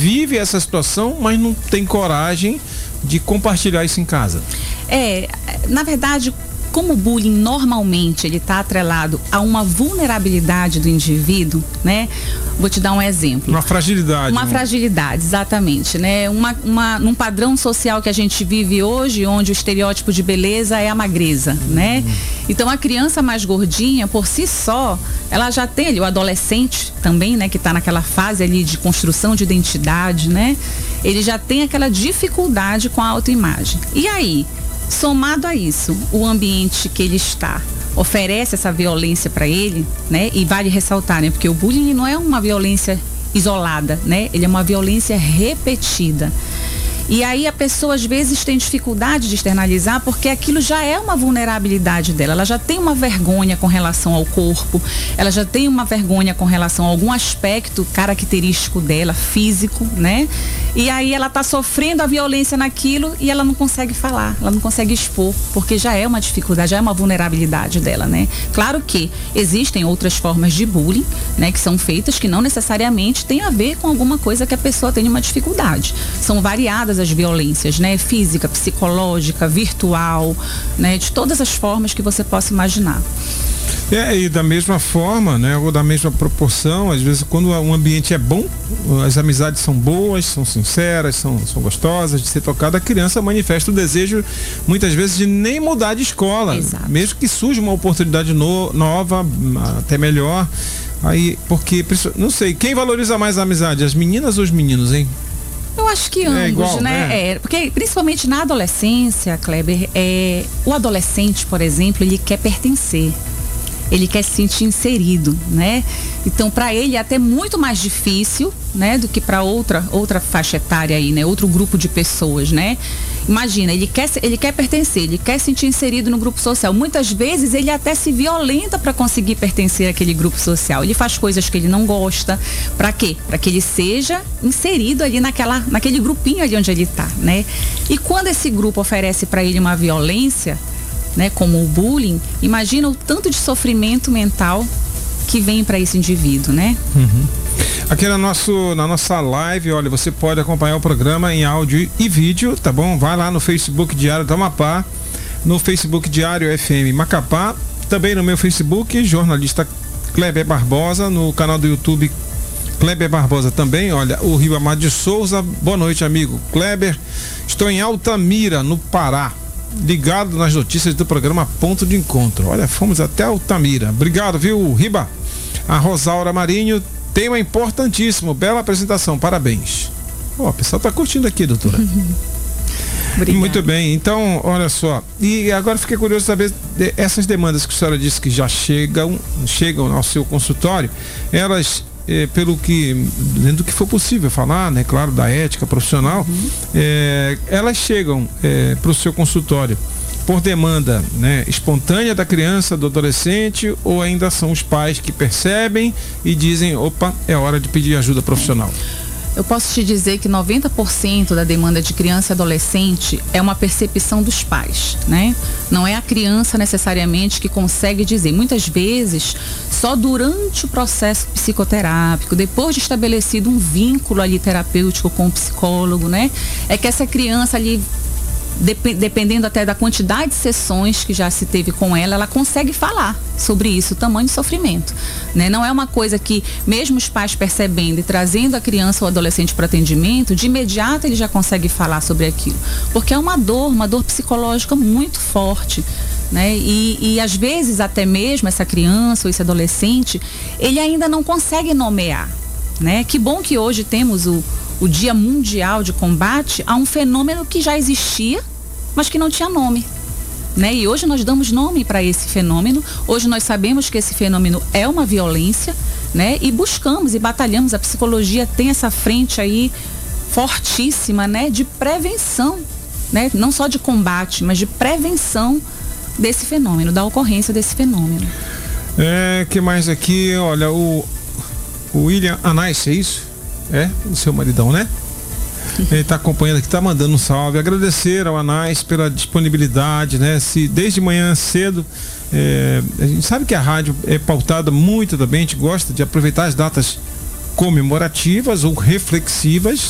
vive essa situação, mas não tem coragem de compartilhar isso em casa. Na verdade, como o bullying normalmente ele está atrelado a uma vulnerabilidade do indivíduo, né? Vou te dar um exemplo. Uma fragilidade. Uma fragilidade, exatamente, né? Num padrão social que a gente vive hoje, onde o estereótipo de beleza é a magreza, né? Então a criança mais gordinha, por si só, ela já tem ali, o adolescente também, né? Que está naquela fase ali de construção de identidade, né? Ele já tem aquela dificuldade com a autoimagem. E aí, somado a isso, o ambiente que ele está oferece essa violência para ele, né? E vale ressaltar, né? Porque o bullying não é uma violência isolada, né? Ele é uma violência repetida. E aí a pessoa às vezes tem dificuldade de externalizar porque aquilo já é uma vulnerabilidade dela. Ela já tem uma vergonha com relação ao corpo, ela já tem uma vergonha com relação a algum aspecto característico dela, físico, né? E aí ela está sofrendo a violência naquilo e ela não consegue falar, ela não consegue expor, porque já é uma dificuldade, já é uma vulnerabilidade dela, né? Claro que existem outras formas de bullying, né? Que são feitas que não necessariamente tem a ver com alguma coisa que a pessoa tenha uma dificuldade. São variadas as violências, né? Física, psicológica, virtual, né? De todas as formas que você possa imaginar. E da mesma forma, né? Ou da mesma proporção, às vezes quando um ambiente é bom, as amizades são boas, são sinceras, são gostosas de ser tocada, a criança manifesta o desejo, muitas vezes, de nem mudar de escola. Exato. Mesmo que surja uma oportunidade nova, até melhor. Aí, porque, não sei, quem valoriza mais a amizade, as meninas ou os meninos, hein? Eu acho que ambos, igual, né? Porque principalmente na adolescência, Kleber, o adolescente, por exemplo, ele quer pertencer. Ele quer se sentir inserido, né? Então, para ele é até muito mais difícil, né? Do que para outra faixa etária aí, né? Outro grupo de pessoas, né? Imagina, ele quer pertencer, ele quer se sentir inserido no grupo social. Muitas vezes ele até se violenta para conseguir pertencer àquele grupo social. Ele faz coisas que ele não gosta. Para quê? Para que ele seja inserido ali naquele grupinho ali onde ele está, né? E quando esse grupo oferece para ele uma violência, né, como o bullying, imagina o tanto de sofrimento mental que vem para esse indivíduo, né? Aqui na nossa live, olha, você pode acompanhar o programa em áudio e vídeo, tá bom? Vai lá no Facebook Diário do Amapá, no Facebook Diário FM Macapá, também no meu Facebook, jornalista Kleber Barbosa, no canal do YouTube Kleber Barbosa também. Olha, o Rio Amado de Souza, boa noite, amigo Kleber, estou em Altamira, no Pará, ligado nas notícias do programa Ponto de Encontro. Olha, fomos até Altamira. Obrigado, viu, Riba? A Rosaura Marinho, tema importantíssimo, bela apresentação, parabéns. O pessoal tá curtindo aqui, doutora. Muito bem, então, olha só. E agora fiquei curioso de saber essas demandas que a senhora disse que já chegam ao seu consultório, elas, pelo que, dentro do que for possível falar, né, claro, da ética profissional, elas chegam para o seu consultório por demanda, né, espontânea da criança, do adolescente, ou ainda são os pais que percebem e dizem, opa, é hora de pedir ajuda profissional? Eu posso te dizer que 90% da demanda de criança e adolescente é uma percepção dos pais, né? Não é a criança necessariamente que consegue dizer. Muitas vezes, só durante o processo psicoterápico, depois de estabelecido um vínculo ali terapêutico com o psicólogo, né? É que essa criança ali, dependendo até da quantidade de sessões que já se teve com ela, ela consegue falar sobre isso, o tamanho de sofrimento, né? Não é uma coisa que, mesmo os pais percebendo e trazendo a criança ou adolescente para atendimento, de imediato ele já consegue falar sobre aquilo, porque é uma dor psicológica muito forte, né? E às vezes até mesmo essa criança ou esse adolescente, ele ainda não consegue nomear, né? Que bom que hoje temos o Dia Mundial de Combate a um fenômeno que já existia, mas que não tinha nome, né? E hoje nós damos nome para esse fenômeno. Hoje nós sabemos que esse fenômeno é uma violência, né? E buscamos e batalhamos. A psicologia tem essa frente aí fortíssima, né? De prevenção, né? Não só de combate, mas de prevenção desse fenômeno, da ocorrência desse fenômeno. Que mais aqui? Olha, o William Anais, é isso? O seu maridão, né? Ele está acompanhando aqui, está mandando um salve, agradecer ao Anais pela disponibilidade, né? Se desde manhã cedo, a gente sabe que a rádio é pautada muito também, a gente gosta de aproveitar as datas comemorativas ou reflexivas,